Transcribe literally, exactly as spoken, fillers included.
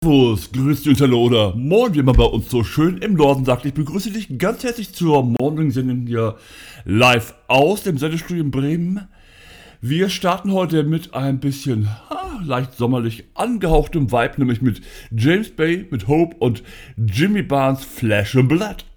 Servus, grüß dich und hallo oder moin, wie immer bei uns so schön im Norden sagt. Ich begrüße dich ganz herzlich zur Morning-Sendung hier live aus dem Sendestudio in Bremen. Wir starten heute mit ein bisschen ha, leicht sommerlich angehauchtem Vibe, nämlich mit James Bay, mit Hope und Jimmy Barnes Flesh and Blood.